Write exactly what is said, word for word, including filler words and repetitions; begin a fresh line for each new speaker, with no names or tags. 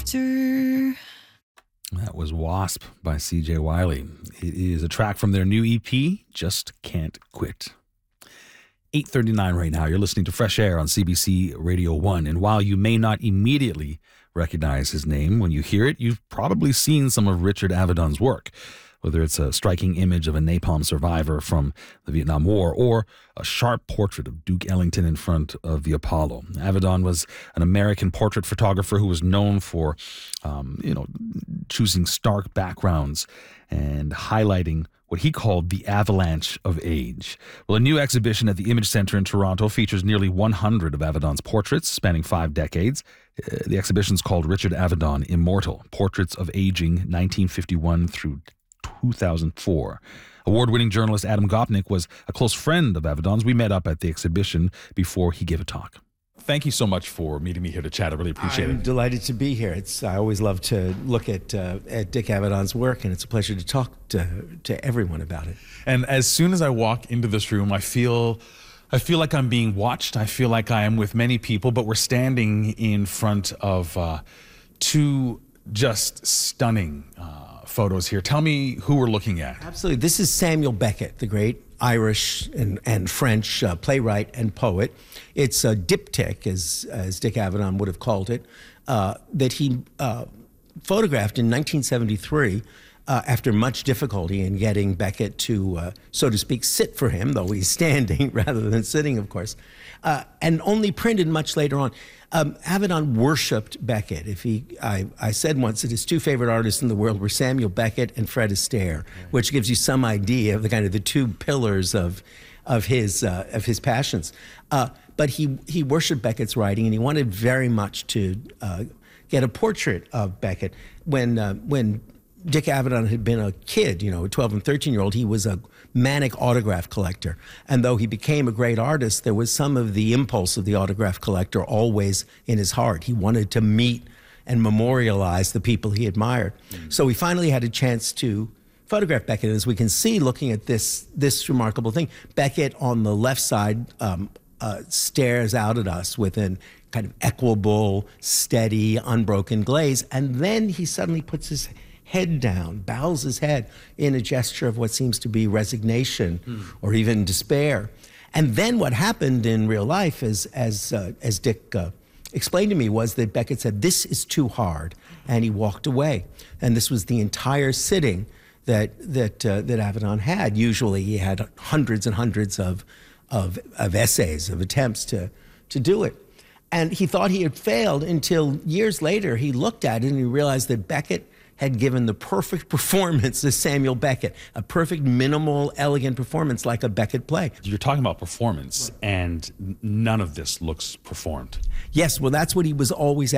Doctor.
That was Wasp by C J Wiley. It is a track from their new E P, Just Can't Quit. eight thirty-nine right now. You're listening to Fresh Air on C B C Radio one. And while you may not immediately recognize his name, when you hear it, you've probably seen some of Richard Avedon's work, whether it's a striking image of a napalm survivor from the Vietnam War or a sharp portrait of Duke Ellington in front of the Apollo. Avedon was an American portrait photographer who was known for, um, you know, choosing stark backgrounds and highlighting what he called the avalanche of age. Well, a new exhibition at the Image Center in Toronto features nearly one hundred of Avedon's portraits spanning five decades. Uh, the exhibition's called Richard Avedon Immortal, Portraits of Aging nineteen fifty-one through two thousand four. Award-winning journalist Adam Gopnik was a close friend of Avedon's. We met up at the exhibition before he gave a talk. Thank you so much for meeting me here to chat. I really appreciate
I'm
it.
I'm delighted to be here. It's I always love to look at uh, at Dick Avedon's work, and it's a pleasure to talk to to everyone about it.
And as soon as I walk into this room, I feel I feel like I'm being watched. I feel like I am with many people, but we're standing in front of uh, two just stunning uh, photos here. Tell me who we're looking at.
Absolutely. This is Samuel Beckett, the great Irish and, and French uh, playwright and poet. It's a diptych, as, as Dick Avedon would have called it, uh, that he uh, photographed in nineteen seventy-three uh, after much difficulty in getting Beckett to, uh, so to speak, sit for him, though he's standing rather than sitting, of course, uh, and only printed much later on. Um, Avedon worshipped Beckett. If he, I, I said once that his two favorite artists in the world were Samuel Beckett and Fred Astaire, which gives you some idea of the kind of the two pillars of, of his, uh, of his passions. Uh, but he, he worshipped Beckett's writing, and he wanted very much to uh, get a portrait of Beckett. When, uh, when Dick Avedon had been a kid, you know, a twelve and thirteen year old, he was a manic autograph collector. And though he became a great artist, there was some of the impulse of the autograph collector always in his heart. He wanted to meet and memorialize the people he admired. Mm. So he finally had a chance to photograph Beckett. As we can see, looking at this, this remarkable thing, Beckett on the left side um, uh, stares out at us with an kind of equable, steady, unbroken glaze. And then he suddenly puts his head down, bows his head in a gesture of what seems to be resignation mm. or even despair. And then what happened in real life, as, as, uh, as Dick uh, explained to me, was that Beckett said, "This is too hard," and he walked away. And this was the entire sitting that, that, uh, that Avedon had. Usually he had hundreds and hundreds of, of, of essays, of attempts to, to do it. And he thought he had failed until years later he looked at it and he realized that Beckett had given the perfect performance as Samuel Beckett, a perfect, minimal, elegant performance like a Beckett play.
You're talking about performance, and none of this looks performed.
Yes, well, that's what he was always